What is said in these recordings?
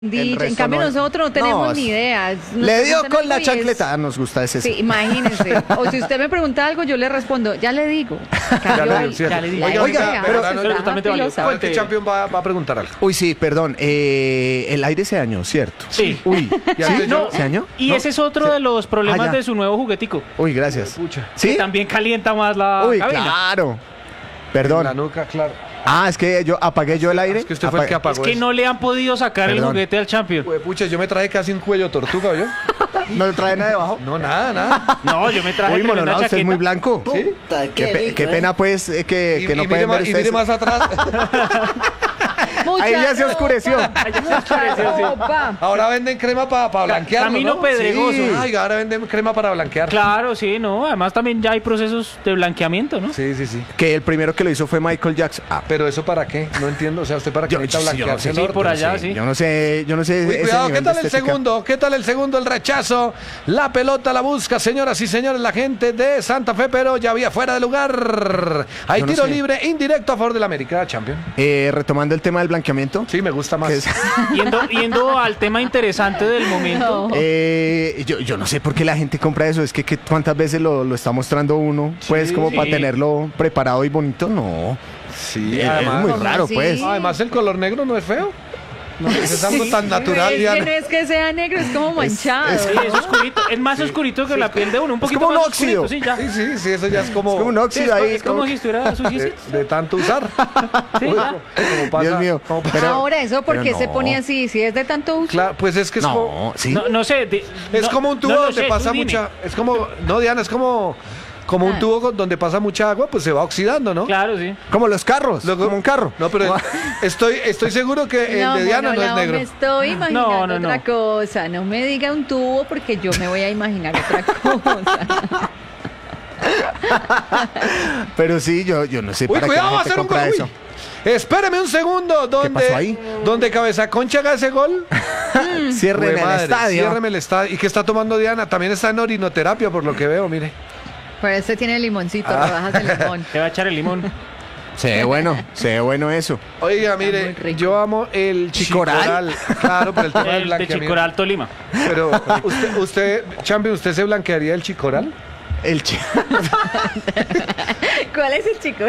En cambio nosotros no tenemos ni idea. Le dio con la chancleta. Nos gusta ese. Sí, imagínense. O si usted me pregunta algo, yo le respondo, ya le digo. Ya le digo. Oiga, pero totalmente válido. ¿Qué champion va a preguntar algo? Uy, sí, perdón. El aire se dañó, ¿cierto? Sí. Uy, ¿Sí? No, ¿se dañó? Y ¿No? ese es otro de los problemas ya. de su nuevo juguetico. Uy, gracias. Pucha. ¿Sí? Que también calienta más la Uy, cabina. claro. La Perdón. nuca, claro. Es que yo apagué el aire. Es que usted fue el que Es apagó que eso. no le han podido sacar el Perdón. juguete al Champion. Pucha, yo me traje casi un cuello tortuga, ¿yo? ¿No le trae nada debajo? No, nada. No, yo me traje Uy, tremenda Mononao, usted es chaqueta. muy blanco. ¿Sí? Qué pena, pues, que no y pueden ver y mire ustedes. más atrás. Ahí ya se oscureció. Opa. Ahora venden crema para blanquear. Camino pedregoso. Sí. Ay, ahora venden crema para blanquear. Claro, sí, no. Además también ya hay procesos de blanqueamiento, ¿no? Sí, sí, sí. Que el primero que lo hizo fue Michael Jackson. Pero eso para qué? No entiendo. O sea, ¿usted para qué necesita blanquearse el Sí, orto? por allá, sí. Yo no sé Uy, ese cuidado, nivel ¿qué de tal el estética. segundo? ¿Qué tal el segundo? El rechazo. La pelota la busca, señoras y señores, la gente de Santa Fe, pero ya había fuera de lugar. Hay Yo no tiro sé. libre indirecto a favor de la América, champion. Retomando el tema del blanqueamiento. Sí, me gusta más. que es- Yendo al tema interesante del momento. yo no sé por qué la gente compra eso. Es que cuántas veces lo está mostrando uno, pues, como sí. para tenerlo preparado y bonito. No. Sí, Es además, muy raro, sí. pues. además el color negro no es feo. No, es algo tan natural, Es que Diana. no es que sea negro, es como manchado. Sí, es oscurito. Es más oscurito que la piel de uno. Un poquito como un más óxido. oscurito, sí, ya. Sí, eso ya es como, Es como un Sí, óxido ahí. es como si estuviera suciecito. de tanto usar. Sí, ya. Como pasa- Dios mío. como pasa- Pero- Ahora, ¿eso por pero qué se no. pone así? Si es de tanto uso. Claro, pues es que es como... No, sí. No sé. Es como un tubo no lo donde sé, pasa tú dime. mucha... Es como... No, Diana, es como un tubo donde pasa mucha agua, pues se va oxidando, ¿no? Claro, sí. Como los carros. Luego- como un carro. No, pero estoy seguro que el de Diana no es negro. me estoy imaginando No. otra cosa. No me diga un tubo porque yo me voy a imaginar otra cosa. Pero sí, yo no sé Uy, para qué cuidado, la va a gente hacer un compra gol. eso. Uy. Espéreme un segundo. pasó ahí? Donde Cabeza Concha haga ese gol. Ciérreme Jue el madre, estadio. ciérreme el estadio. ¿Y qué está tomando Diana? También está en orinoterapia, por lo que veo, mire. Pero este tiene limoncito, rodajas de limón. Te va a echar el limón. Se ve bueno eso. Oiga, muy mire, rico. yo amo el ¿Chicoral? chicoral. Claro, por el tema del El de blanqueamiento. Chicoral Tolima. Pero Champion, ¿usted se blanquearía el chicoral? El chi- ¿Cuál es el chico?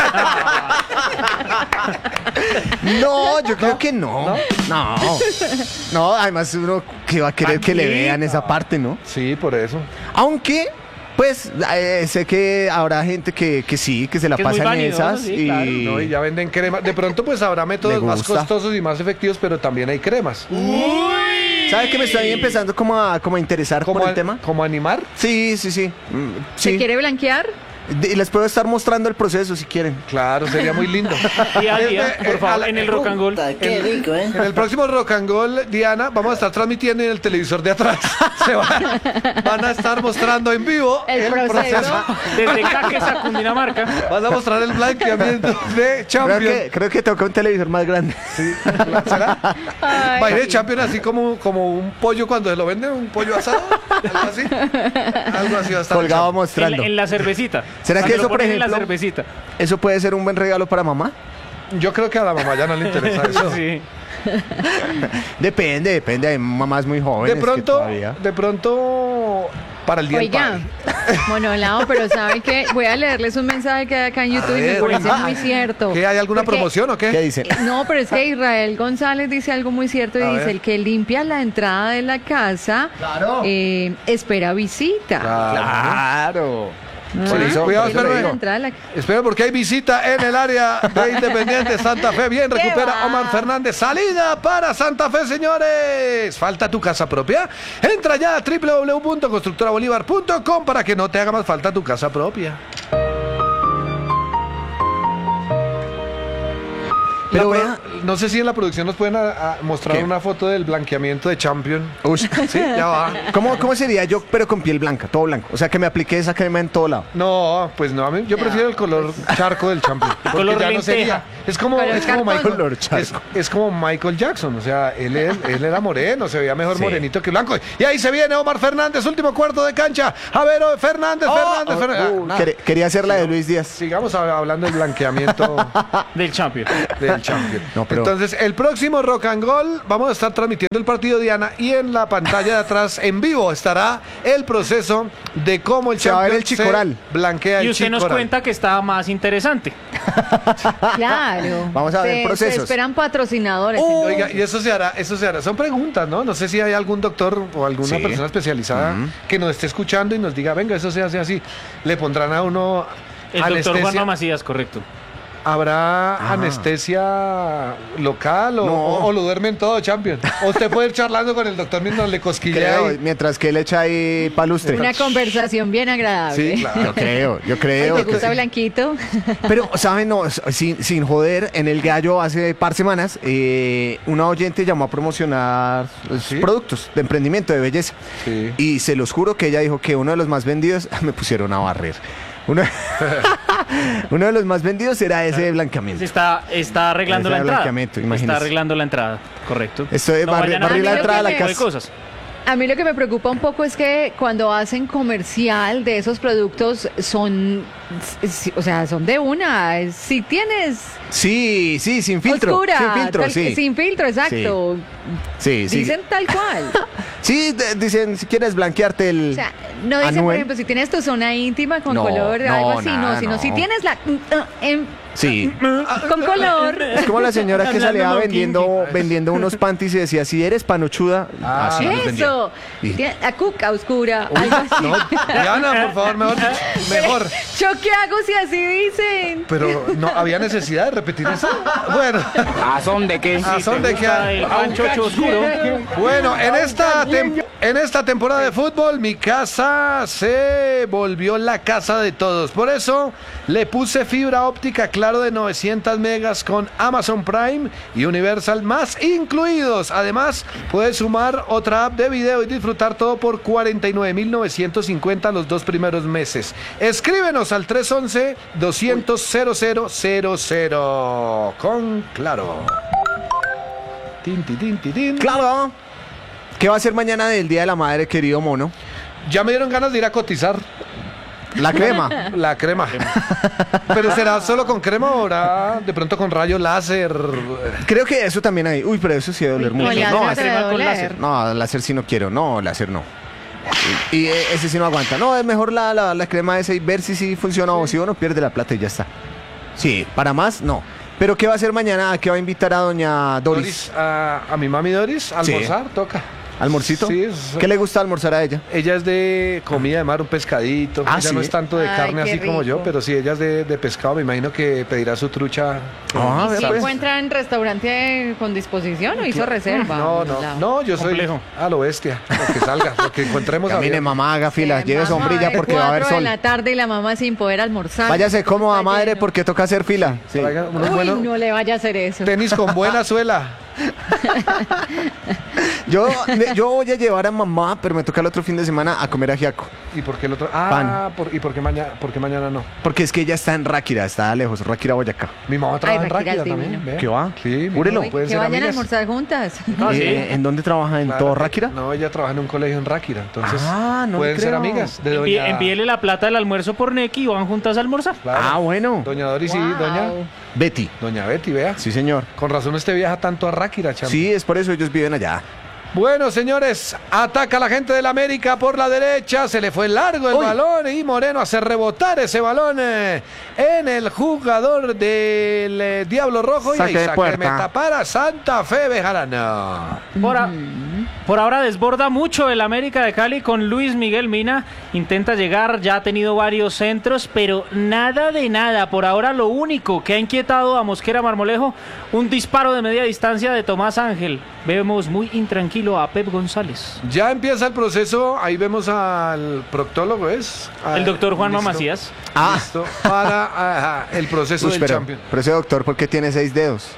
No, yo creo que no. No, además uno que va a querer que le vean esa parte, ¿no? Sí, por eso. Aunque, pues, sé que habrá gente que sí, que se la Que es muy pasa en vanidoso, esas. sí, y claro. No, y ya venden crema. De pronto, pues habrá métodos Me más gusta. costosos y más efectivos, pero también hay cremas. ¿Sabe que me estoy empezando como a interesar por el tema? ¿Como animar? Sí. ¿Se Sí. quiere blanquear? Y les puedo estar mostrando el proceso si quieren. Claro, sería muy lindo. Día a día, por favor, en el Rock and Roll. Qué rico, ¿eh? En el próximo Rock and Roll, Diana, vamos a estar transmitiendo en el televisor de atrás. Van a estar mostrando en vivo El proceso. Desde Caques a Cundinamarca. Van a mostrar el blanqueamiento de Champion. Creo que toca un televisor más grande. Sí, ¿será? Ay, Va a ir el Champion así como un pollo cuando se lo venden, un pollo asado. Algo así. Algo así va a estar. Colgado el mostrando. En la cervecita. ¿Será que Cuando eso, lo por ponen en ejemplo, la cervecita. eso puede ser un buen regalo para mamá? Champion. Yo creo que a la mamá ya no le interesa eso. Sí. Depende. Hay mamás muy jóvenes De que pronto, todavía... para el día del Oiga, padre. Monolao, pero ¿sabe qué? Voy a leerles un mensaje que hay acá en YouTube y me ver, parece venga. muy cierto. ¿Qué, hay alguna Porque- promoción o qué? ¿Qué dicen? No, pero es que Israel González dice algo muy cierto y A dice, ver. el que limpia la entrada de la casa espera visita. Claro. ¿No? Por eso, cuidado, Que limpia espérame. la entrada de la- Espera, porque hay visita en el área de Independiente Santa Fe. Bien, ¿Qué recupera va? Omar Fernández. Salida para Santa Fe, señores. ¿Falta tu casa propia? Entra ya a www.constructorabolívar.com para que no te haga más falta tu casa propia. Pero La vea- no sé si en la producción nos pueden mostrar ¿Qué? una foto del blanqueamiento de Champion. Uy, Sí, ya va. ¿Cómo sería yo, pero con piel blanca, todo blanco? O sea, que me aplique esa crema en todo lado. No, pues no, yo prefiero el color charco del Champion. Porque color ya no lenteja. sería. Es como Color Michael, cartón. Color charco. es como Michael Jackson. O sea, él era moreno, se veía mejor Sí. morenito que blanco. Y ahí se viene Omar Fernández, último cuarto de cancha. A ver, Fernández. Nada. Quería hacer la de Luis Díaz. Sigamos hablando del blanqueamiento Del Champion. del Champion. No, pero... Entonces, el próximo Rock and Gold vamos a estar transmitiendo el partido, Diana, y en la pantalla de atrás, en vivo, estará el proceso de cómo el Se va a ver el Champions chicoral. blanquea Y el usted nos chicoral. cuenta que estaba más interesante. Claro. Vamos a ver Se procesos. esperan patrocinadores. Oiga, y eso se hará. Son preguntas, ¿no? No sé si hay algún doctor o alguna Sí. persona especializada que nos esté escuchando y nos diga, venga, eso se hace así. Le pondrán a uno El doctor anestesia. Juan Macías, correcto. ¿Habrá anestesia local No. o lo duermen todo, Champion? O usted puede ir charlando con el doctor mientras le cosquillea. Creo, ahí. mientras que él echa ahí palustre. Una conversación bien agradable. Sí, claro. Yo creo. ¿Te gusta Blanquito? Pero, ¿saben? No, sin joder, en El Gallo hace par semanas, una oyente llamó a promocionar ¿Sí? productos de emprendimiento, de belleza. Sí. Y se los juro que ella dijo que uno de los más vendidos, me pusieron a barrer. Uno, uno de los más vendidos era ese de blanqueamiento. Está arreglando Ese la entrada. blanqueamiento, Está imagínese. arreglando la entrada, correcto. Esto de vayan a barrir la hacer entrada a la ese tipo de casa. cosas. A mí lo que me preocupa un poco es que cuando hacen comercial de esos productos son de una. Si tienes Sí, sin filtro. oscura, sin filtro, tal- sí. sin filtro, exacto. Sí. Dicen tal cual. Sí, dicen, si quieres blanquearte el... O sea, no dicen, por Anuel. ejemplo, si tienes tu zona íntima con No, color, algo no, así, nada, no, sino no. si tienes la Sí. con color. Es como la señora que Hablando salía no vendiendo unos panties y decía, si eres panochuda, así los vendía. Eso. Y- Tiene la cuca oscura, algo así. No, Diana, por favor, mejor. ¿Yo qué hago si así dicen? Pero no había necesidad de repetir eso. Bueno, ¿A son de qué? ¿a son de qué? Está el panchocho oscuro. Bueno, en esta temporada de fútbol, mi casa se volvió la casa de todos. Por eso le puse fibra óptica Claro de 900 megas con Amazon Prime y Universal más incluidos. Además, puedes sumar otra app de video y disfrutar todo por 49.950 los 2 primeros meses. Escríbenos al 311-200-0000 con Claro. Tin, tin, tin, tin, tin. Claro. ¿Qué va a ser mañana del Día de la Madre, querido mono? Ya me dieron ganas de ir a cotizar La crema. la crema. Pero será solo con crema o habrá de pronto con rayo láser. Creo que eso también hay. Uy, pero eso sí debe doler Con mucho. láser No, se ese- debe con doler. láser. no, láser sí no quiero. No, láser no. Y ese sí no aguanta. No, es mejor la crema esa y ver si sí funciona o si uno pierde la plata y ya está. Sí, para más, no. Pero ¿qué va a hacer mañana? ¿A qué va a invitar a doña Doris? A mi mami Doris, a almorzar, toca. ¿Almorcito? Sí, ¿Qué le gusta almorzar a ella? Ella es de comida de mar, un pescadito. Ah, ella ¿sí? no es tanto de Ay, carne qué así como yo, rico. pero sí, ella es de pescado. Me imagino que pedirá su trucha. Ah, ¿Y vea, si pues. encuentra en restaurante con disposición o hizo reserva? No, yo soy Complejo. a lo bestia. Lo que salga, lo que encontremos a Camine, ver. mamá, haga fila, lleve Mamá, sombrilla de porque va a haber 4 sol. de la tarde y la mamá sin poder almorzar. Váyase cómoda, Está madre, lleno. porque toca hacer fila. Sí. Traiga unos Uy, buenos no le vaya a hacer eso. tenis con buena suela. Yo voy a llevar a mamá, pero me toca el otro fin de semana a comer ajiaco. ¿Y por qué el otro? ¿Y por qué mañana no? Porque es que ella está en Ráquira, está lejos, Ráquira, Boyacá. Mi mamá trabaja en Ráquira es Ráquira divino. también. ¿ve? ¿Qué va? Sí, mi Júrelo. mamá, pueden Que ser vayan a amigas. almorzar juntas. Ah, sí. ¿En dónde trabaja? ¿En Claro, todo Ráquira? No, ella trabaja en un colegio en Ráquira, entonces Ah, no le pueden ser creo. amigas de doña... Envíele la plata del almuerzo por Neki y van juntas a almorzar. Claro. Ah, bueno. Doña Doris y Wow. Betty. doña Betty, vea. Sí, señor. Con razón usted viaja tanto a Ráquira, chamo. Sí, es por eso ellos viven allá. Bueno, señores, ataca la gente del América por la derecha, se le fue largo el Uy. balón y Moreno hace rebotar ese balón en el jugador del Diablo Rojo Saque y de ahí saque puerta. meta para Santa Fe Bejarano. Por ahora desborda mucho el América de Cali con Luis Miguel Mina. Intenta llegar, ya ha tenido varios centros, pero nada de nada. Por ahora lo único que ha inquietado a Mosquera Marmolejo, un disparo de media distancia de Tomás Ángel. Vemos muy intranquilo a Pep González. Ya empieza el proceso, ahí vemos al proctólogo, ¿es? El doctor Juanma Listo. Macías. Ah. Listo para el proceso Uy, del pero Champions. ese doctor, ¿por qué tiene 6 dedos?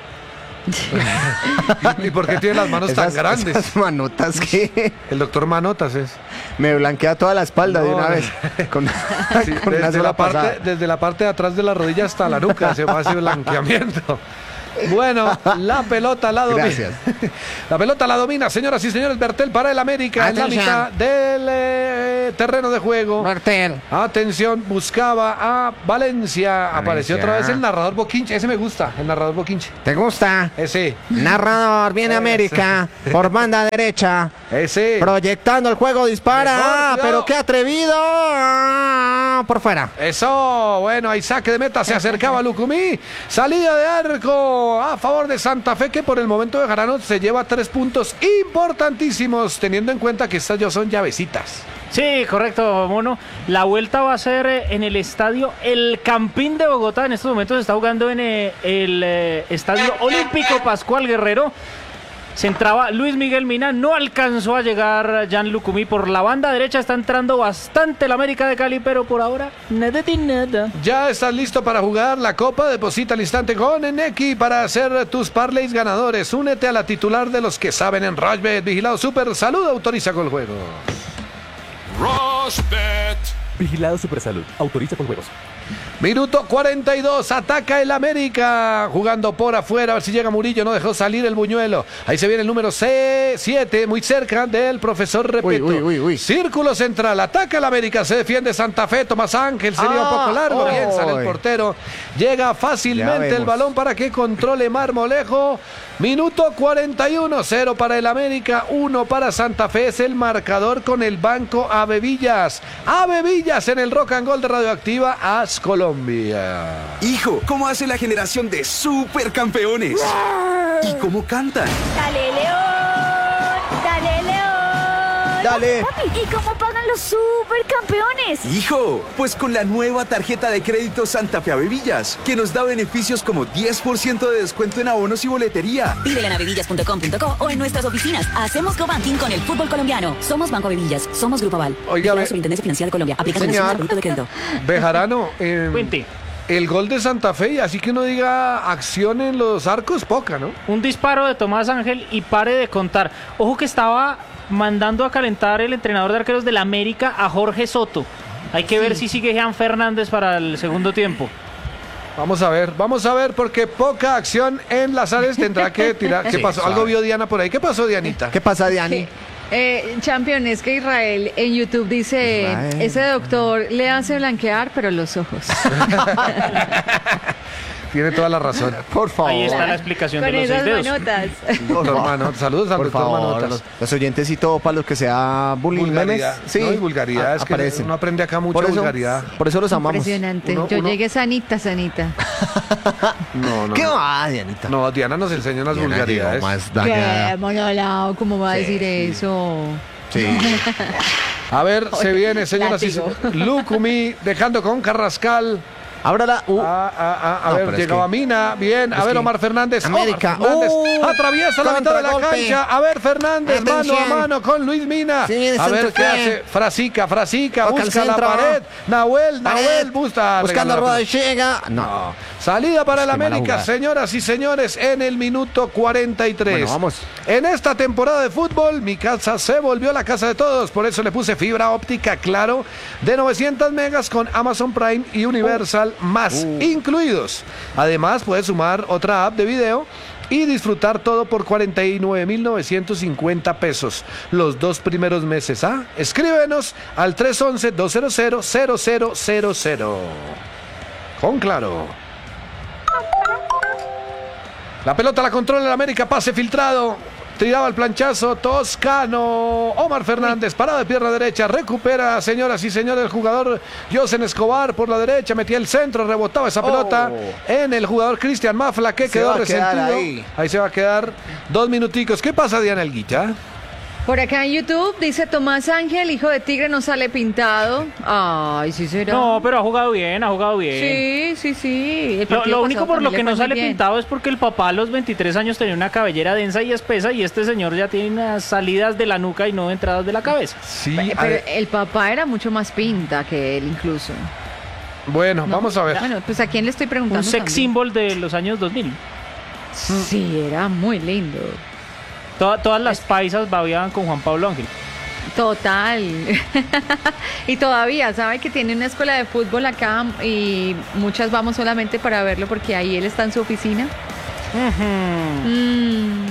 ¿Y por qué tiene las manos tan grandes? Esas manotas que El doctor Manotas es. me blanquea toda la espalda de No, una no. vez. Con, Sí, con una sola pasada. desde la parte de atrás de la rodilla hasta la nuca se hace blanqueamiento. Bueno, la pelota la domina. Gracias. La pelota la domina, señoras y señores. Bertel para el América en la Atención. mitad del terreno de juego. Martel. Atención, buscaba a Valencia. Apareció otra vez el narrador Boquinche. Ese me gusta, el narrador Boquinche. ¿Te gusta? Ese. Narrador, viene América por banda derecha. Ese. Proyectando el juego, dispara. Mejor, cuidado. Pero qué atrevido. Por fuera. Eso, bueno, hay saque de meta, se acercaba Lucumí, salida de arco a favor de Santa Fe, que por el momento de Jarano se lleva 3 puntos importantísimos, teniendo en cuenta que estas ya son llavecitas. Sí, correcto, Mono. La vuelta va a ser en el estadio El Campín de Bogotá. En estos momentos se está jugando en el Estadio Olímpico Pascual Guerrero. Se entraba Luis Miguel Mina, no alcanzó a llegar Jan Lucumí por la banda derecha. Está entrando bastante el América de Cali, pero por ahora nada de nada. Ya estás listo para jugar la Copa. Deposita al instante con Eneki para hacer tus parlays ganadores. Únete a la titular de los que saben en Rushbet. Vigilado Super Salud autoriza con el juego. Rushbet. Vigilado Supersalud. Autoriza con juegos. Minuto 42, ataca el América, jugando por afuera, a ver si llega Murillo, no dejó salir el buñuelo. Ahí se viene el número 7, muy cerca del profesor Repeto. Uy. Círculo central, ataca el América, se defiende Santa Fe, Tomás Ángel, sería un poco largo, bien, sale el portero. Llega fácilmente el balón para que controle Marmolejo. Minuto 41, 0 para el América, 1 para Santa Fe, es el marcador con el banco Ave Villas. Ave Villas en el Rock and Roll de Radioactiva, AS Colombia. Hijo, ¿cómo hace la generación de supercampeones? ¿Y cómo cantan? ¡Dale, León! ¡Dale, León! Dale. Papi, ¿y cómo pagan los supercampeones? Hijo, pues con la nueva tarjeta de crédito Santa Fe Avevillas, que nos da beneficios como 10% de descuento en abonos y boletería. Pídele en avevillas.com.co o en nuestras oficinas. Hacemos cobanking con el fútbol colombiano. Somos Banco Avevillas. Somos Grupo Aval. Oiga, La Superintendencia Financiera de Colombia. Aplica condiciones al producto de crédito. Bejarano, Cuente. el gol de Santa Fe, así que uno diga acción en los arcos, poca, ¿no? Un disparo de Tomás Ángel y pare de contar. Ojo que estaba mandando a calentar el entrenador de arqueros del América a Jorge Soto. Hay que ver si sigue Jean Fernández para el segundo tiempo. Vamos a ver, porque poca acción en las áreas tendrá que tirar. ¿Qué Sí, pasó? suave. Algo vio Diana por ahí. ¿Qué pasó, Dianita? ¿Qué pasa, Diani? Champion, es que Israel en YouTube dice, Israel. ese doctor le hace blanquear, pero los ojos. Tiene toda la razón. Por favor. Ahí está la explicación Con de los 6 esas dedos. manotas. Doctor Manotas. Saludos al Por doctor favor, Manotas. los oyentes y todo para los que sea bullying, Vulgaridad. memes. Sí, No, y vulgaridad. Es que aparecen. uno aprende acá mucha Por eso, vulgaridad. por eso los amamos. Impresionante. Uno- Yo uno- llegué sanita. No. ¿Qué va, Dianita? No, Diana nos enseña unas Diana vulgaridades. llegó más ¿Qué? dañada. Monolao, ¿cómo va a decir eso? Sí. A ver, se viene, señoras y látigo. señores. Lucumí dejando con Carrascal. Ábrala. A No, ver, pero es llegaba que- Mina, bien, a es ver que Omar Fernández. América. Omar Fernández atraviesa la mitad de la contragolpe. cancha. A ver, Fernández, mano a Atención. mano con Luis Mina. Sí, viene a ver Santa qué Fe. hace. Frasica, Toca el busca la centro. pared. Nahuel, Pared. busca. Buscando regala la rueda de pelota. llega. No. No. Salida para el Qué mala América, jugada. señoras y señores, en el minuto 43. Bueno, vamos. En esta temporada de fútbol, mi casa se volvió la casa de todos. Por eso le puse fibra óptica, claro, de 900 megas con Amazon Prime y Universal más incluidos. Además, puedes sumar otra app de video y disfrutar todo por 49,950 pesos los 2 primeros meses. Escríbenos al 311-200-0000. Con claro. La pelota la controla el América, pase filtrado. Tiraba el planchazo, Toscano. Omar Fernández, parada de pierna derecha, recupera, señoras y señores, el jugador Josen Escobar por la derecha, metía el centro, rebotaba esa pelota en el jugador Cristian Mafla, que Se quedó va a quedar resentido. ahí. Ahí se va a quedar 2 minuticos. ¿Qué pasa, Diana Elguita? Por acá en YouTube dice Tomás Ángel, hijo de tigre, no sale pintado. Ay, sí será. No, pero ha jugado bien, ha jugado bien. Sí. El Lo partido único pasado por lo también que le no fue sale muy bien. pintado es porque el papá a los 23 años tenía una cabellera densa y espesa y este señor ya tiene unas salidas de la nuca y no entradas de la cabeza. Sí, Pero el papá era mucho más pinta que él incluso. bueno, ¿no? vamos a ver. Bueno, pues a quién le estoy preguntando. Un sex también? symbol de los años 2000. Sí, era muy lindo. Todas las paisas babeaban con Juan Pablo Ángel. Total. Y todavía, ¿sabe que tiene una escuela de fútbol acá y muchas vamos solamente para verlo porque ahí él está en su oficina?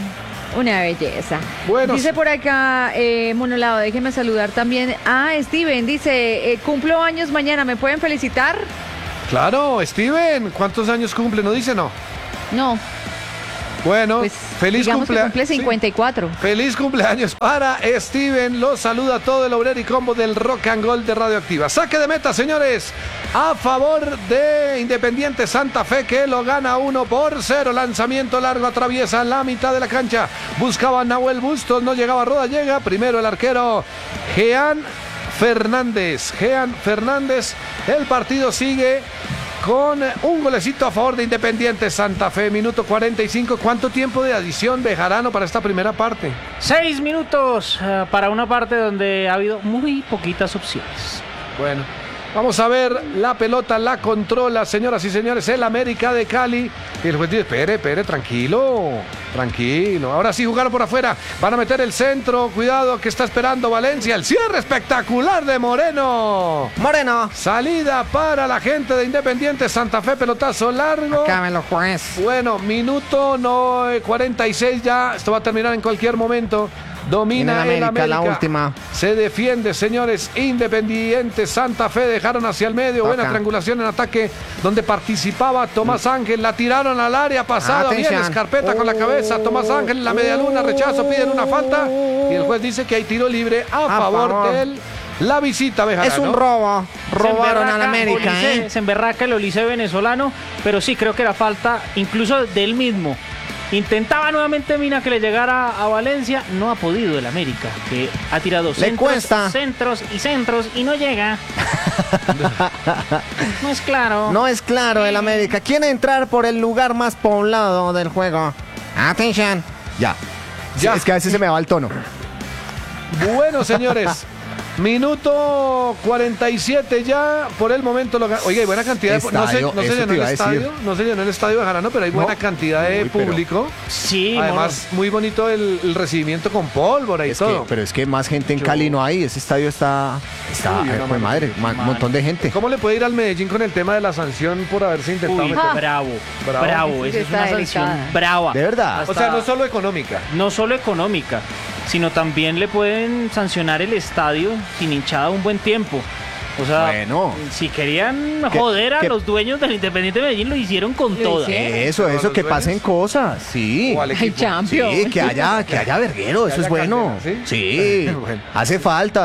Una belleza. Bueno, Dice por acá, Monolado, déjeme saludar también a Steven. Dice, cumplo años mañana, ¿me pueden felicitar? Claro, Steven, ¿cuántos años cumple? ¿No dice no? No, Bueno, pues feliz digamos que cumpleaños. cumple 54. Feliz cumpleaños para Steven. Los saluda todo el obrero y combo del Rock and Gold de Radioactiva. Saque de meta, señores, a favor de Independiente Santa Fe, que lo gana 1-0. Lanzamiento largo, atraviesa la mitad de la cancha. Buscaba a Nahuel Bustos, no llegaba Roda, llega. Primero el arquero Jean Fernández. El partido sigue con un golecito a favor de Independiente Santa Fe, minuto 45. ¿Cuánto tiempo de adición, Bejarano, para esta primera parte? 6 minutos para una parte donde ha habido muy poquitas opciones. Bueno, vamos a ver, la pelota la controla, señoras y señores, el América de Cali. Y el juez dice, espere, tranquilo. Ahora sí jugaron por afuera, van a meter el centro, cuidado que está esperando Valencia. El cierre espectacular de Moreno. Salida para la gente de Independiente Santa Fe, pelotazo largo. Cámelo, juez. Bueno, minuto 46 ya, esto va a terminar en cualquier momento. Domina el América, la última. Se defiende, señores. Independiente Santa Fe dejaron hacia el medio. Buena triangulación en ataque donde participaba Tomás Ángel. La tiraron al área pasada. Bien, escarpeta con la cabeza. Tomás Ángel en la media luna. Rechazo, piden una falta. Y el juez dice que hay tiro libre a favor de él. La visita, Bejarano. Es un robo. Robaron al América, Se emberraca el Olice venezolano, pero sí creo que era falta incluso del mismo. Intentaba nuevamente Mina que le llegara a Valencia, no ha podido el América, que ha tirado centros y no llega. No es claro. No es claro el América. Quiere entrar por el lugar más poblado del juego. Atención. Ya. Es que a veces se me va el tono. Bueno, señores. Minuto 47 ya, por el momento oiga, hay buena cantidad de... No se llenó el estadio de Jarano, pero hay buena cantidad de público. Sí. Además, muy bonito el recibimiento con pólvora y todo. Pero es que más gente en Cali no hay. Ese estadio está un montón de gente. ¿Cómo le puede ir al Medellín con el tema de la sanción por haberse intentado meter? Bravo. Esa es una sanción brava. De verdad. O sea, no solo económica. No solo económica, sino también le pueden sancionar el estadio sin hinchada un buen tiempo. O sea, bueno, si querían joder a los dueños del Independiente Medellín, lo hicieron con todo. Eso, que pasen cosas, sí. Ay, champion. Sí, que haya verguero, eso es bueno. Cantera, sí. Bueno. Hace falta,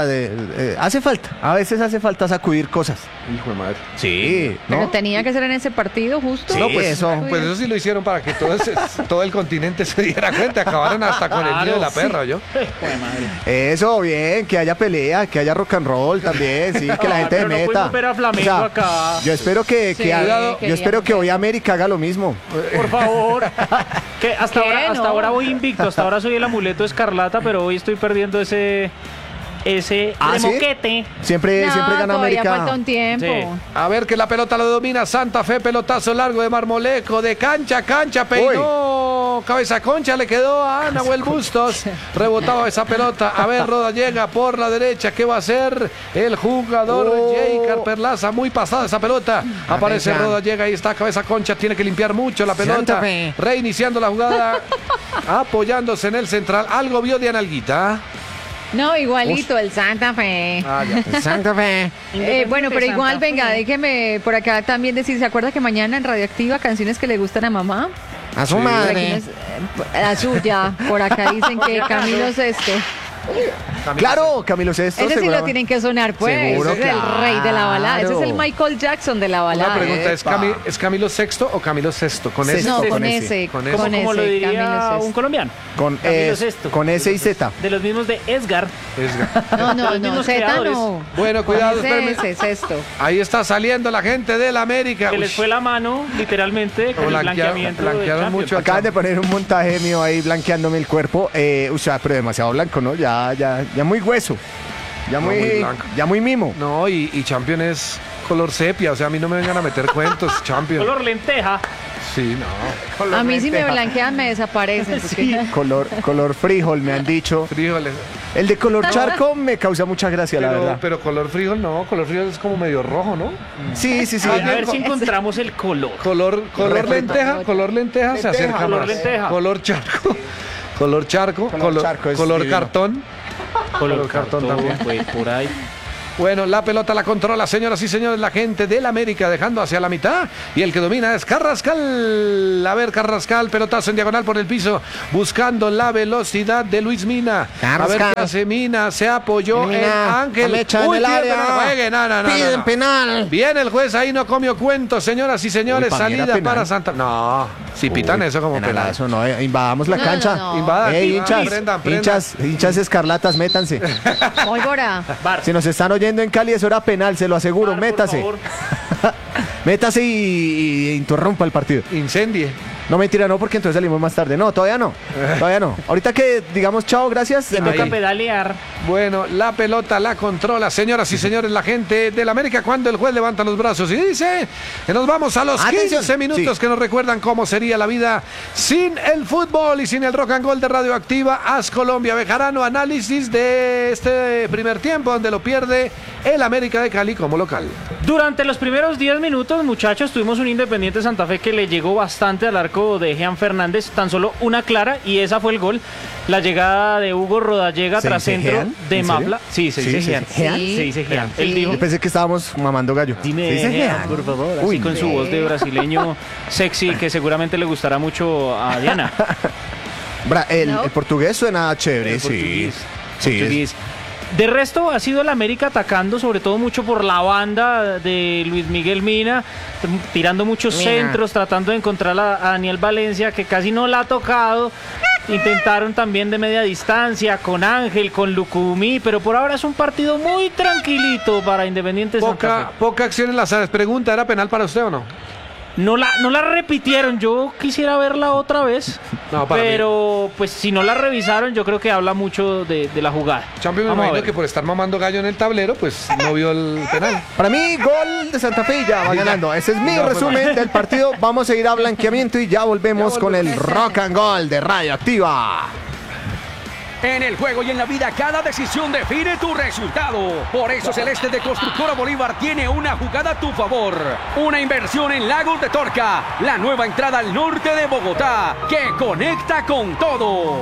a veces hace falta sacudir cosas. Hijo de madre. Sí, Pero ¿no? tenía que ser en ese partido justo. Sí, No, pues eso. pues eso sí lo hicieron para que todo el continente se diera cuenta, acabaron hasta con el nido de la perra, ¿yo? Eso, bien, que haya pelea, que haya rock and roll también, sí, que la gente pero no meta. podemos ver a Flamengo acá. Yo espero que hoy América haga lo mismo. Por favor. Que hasta ¿Qué? ahora voy invicto, hasta ahora soy el amuleto escarlata, pero hoy estoy perdiendo ese moquete. Siempre gana todavía América. falta un tiempo. Sí. A ver que la pelota lo domina Santa Fe, pelotazo largo de Marmolejo, de cancha, peinó, cabeza concha, le quedó a Nahuel Bustos, rebotaba esa pelota, a ver, Roda llega por la derecha, ¿qué va a hacer el jugador Jay Perlaza? Muy pasada esa pelota, aparece Roda, llega, ahí está, cabeza concha, tiene que limpiar mucho la pelota, reiniciando la jugada, apoyándose en el central, algo vio de Analguita. No, igualito, el Santa Fe. El Santa Fe. Bueno, pero igual, Santa Fe. venga, déjeme por acá también decir, ¿se acuerda que mañana en Radioactiva canciones que le gustan a mamá? A su madre. La suya. Por acá dicen que Camilo Sesto. Claro, Camilo Sesto. Ese sí lo seguramente. tienen que sonar, pues. Seguro, Ese es el rey de la balada. Ese es el claro. Michael Jackson de la balada. Una pregunta, Epa. ¿es Camilo Sexto o Camilo Sexto? Con Sexto. ese. No, con con ese. ese. Con Con Como lo ese, diría Camilo un Sesto. colombiano. Con S y Z. De los mismos de Edgar. No, Los no, mismos Z creadores. no. Bueno, cuidado, Con espérame. ese Sesto. Ahí está saliendo la gente del América. Que les Uy, fue la mano, literalmente, con el blanqueamiento de blanquearon Champions. mucho. Acaban de poner un montaje mío ahí blanqueándome el cuerpo. O sea, pero demasiado blanco, ¿no? Ya muy hueso. muy blanco. Ya muy mimo. No, y Champion es color sepia. O sea, a mí no me vengan a meter cuentos, Champion. Color lenteja. Sí, no. A mí si me blanquean me desaparecen. porque- Color frijol, me han dicho. Frijoles. El de color charco me causa mucha gracia, la verdad. Pero color frijol no. Color frijol es como medio rojo, ¿no? Sí. A ver si encontramos el color. Color lenteja se acerca Color más. lenteja. Color charco. Color charco, es color divino. Color Color cartón también. pues, por ahí. Bueno, la pelota la controla, señoras y señores, la gente del América dejando hacia la mitad. Y el que domina es Carrascal. A ver, Carrascal, pelotazo en diagonal por el piso, buscando la velocidad de Luis Mina. Carrascal. A ver qué hace Mina, se apoyó en Mina, Ángel. Amecha en el pide área. que no juegue. No. Piden penal. Bien, el juez ahí no comió cuentos, señoras y señores. Uy, para mí era Salida penal. para Santa. No, si pitan Uy, eso como penal. penalazo, no, invadamos la No, cancha. no, no. Invadan, Hinchas, prendan. hinchas escarlatas, métanse. Pólvora. Si nos están oyendo en Cali, eso era penal, se lo aseguro, Por métase. favor. Métase y interrumpa el partido. Incendie. No, mentira, no, porque entonces salimos más tarde. No, todavía no. Ahorita que digamos chao, gracias. Y toca pedalear. Bueno, la pelota la controla, señoras y señores, la gente del América cuando el juez levanta los brazos y dice que nos vamos a los Atención. 15 minutos Sí. que nos recuerdan cómo sería la vida sin el fútbol y sin el rock and roll de Radioactiva. Haz Colombia, Bejarano, análisis de este primer tiempo donde lo pierde el América de Cali como local. Durante los primeros 10 minutos, muchachos, tuvimos un Independiente Santa Fe que le llegó bastante al arco de Jean Fernández, tan solo una clara, y esa fue el gol. La llegada de Hugo Rodallega ¿Se tras dice centro Jean? de ¿En serio? Mapla. Sí, se Sí, dice sí, Jean. sí. ¿Jean? Se dice Jean. Sí. Él dijo, Yo pensé que estábamos mamando gallo. dime ¿Se dice Jean, Jean? por favor, así Uy, con su voz de brasileño sexy, que seguramente le gustará mucho a Diana. No. El portugués suena chévere, El sí. portugués. Sí, Portugués. De resto, ha sido el América atacando, sobre todo mucho por la banda de Luis Miguel Mina, tirando muchos Mina. centros, tratando de encontrar a Daniel Valencia, que casi no la ha tocado. Intentaron también de media distancia con Ángel, con Lucumí, pero por ahora es un partido muy tranquilito para Independiente Santa Fe. Poca acción en las áreas. Pregunta, ¿era penal para usted o no? No la repitieron, yo quisiera verla otra vez, No, para pero pues si no la revisaron yo creo que habla mucho de la jugada. Champion, me Vamos a imagino ver. que por estar mamando gallo en el tablero, pues no vio el penal. Para mí, gol de Santa Fe y ya va ganando. Ese es mi No, pues, resumen del partido. Vamos a ir a blanqueamiento y ya volvemos con el Rock and Roll de Radioactiva. En el juego y en la vida, cada decisión define tu resultado. Por eso Celeste de Constructora Bolívar tiene una jugada a tu favor. Una inversión en Lagos de Torca, la nueva entrada al norte de Bogotá, que conecta con todo.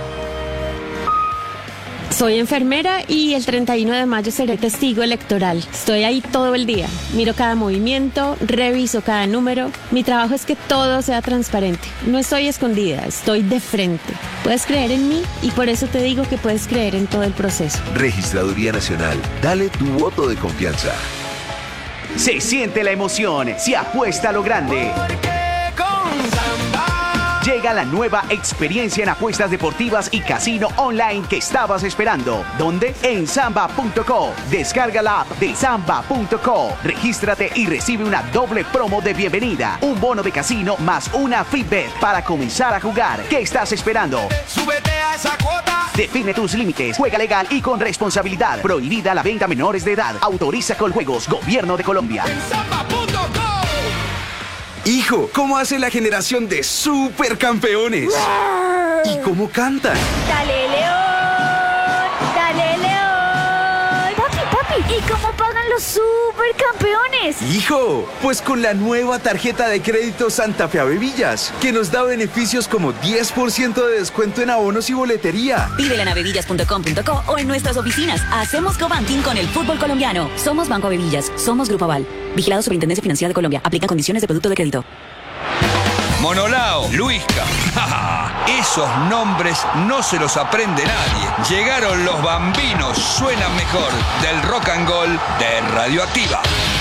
Soy enfermera y el 31 de mayo seré testigo electoral. Estoy ahí todo el día. Miro cada movimiento, reviso cada número. Mi trabajo es que todo sea transparente. No estoy escondida, estoy de frente. Puedes creer en mí y por eso te digo que puedes creer en todo el proceso. Registraduría Nacional. Dale tu voto de confianza. Se siente la emoción, se apuesta a lo grande. Llega la nueva experiencia en apuestas deportivas y casino online que estabas esperando. ¿Dónde? En Samba.co. Descarga la app de Samba.co. Regístrate y recibe una doble promo de bienvenida. Un bono de casino más una FitBet para comenzar a jugar. ¿Qué estás esperando? ¡Súbete a esa cuota! Define tus límites, juega legal y con responsabilidad. Prohibida la venta a menores de edad. Autoriza Coljuegos, Gobierno de Colombia. Hijo, ¿cómo hace la generación de supercampeones? ¿Y cómo cantan? ¡Dale, León! ¡Dale, León! Papi, ¿y cómo pagan los supercampeones? Hijo, pues con la nueva tarjeta de crédito Santa Fe Avevillas, que nos da beneficios como 10% de descuento en abonos y boletería. Pídela en avevillas.com.co o en nuestras oficinas. Hacemos cobanking con el fútbol colombiano. Somos Banco Avevillas. Somos Grupo Aval. Vigilado Superintendencia Financiera de Colombia. Aplica condiciones de producto de crédito. Monolao, Luisca. Esos nombres no se los aprende nadie. Llegaron los bambinos, suenan mejor. Del rock and roll de Radioactiva.